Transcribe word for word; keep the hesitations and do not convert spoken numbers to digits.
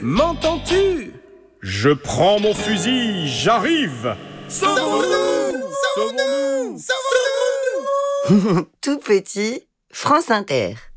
M'entends-tu? Je prends mon fusil, j'arrive. Sauvons-nous! Sauvons-nous! Sauvons-nous! Tout petit, France Inter.